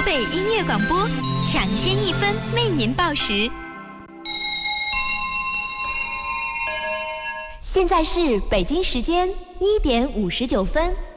北音乐广播，抢先1分为您报时。 现在是北京时间1点59分。